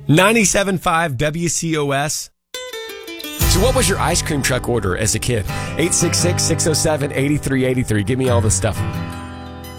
97.5 WCOS. So what was your ice cream truck order as a kid? 866-607-8383. Give me all the stuff.